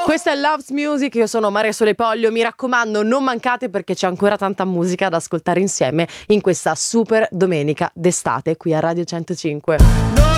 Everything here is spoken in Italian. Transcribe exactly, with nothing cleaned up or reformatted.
Questa è Loves Music, io sono Maria Sole Poglio, mi raccomando non mancate perché c'è ancora tanta musica da ascoltare insieme in questa super domenica d'estate qui a Radio centocinque.